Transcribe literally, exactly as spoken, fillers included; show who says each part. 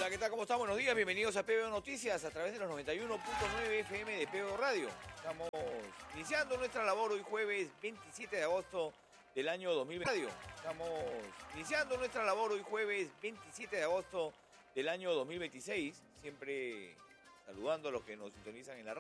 Speaker 1: Hola, ¿qué tal? ¿Cómo están? Buenos días, bienvenidos a P B O Noticias a través de los noventa y uno punto nueve F M de P B O Radio. Estamos iniciando nuestra labor hoy jueves veintisiete de agosto del año dos mil veinte. Estamos iniciando nuestra labor hoy jueves veintisiete de agosto del año dos mil veintiséis, siempre saludando a los que nos sintonizan en la radio.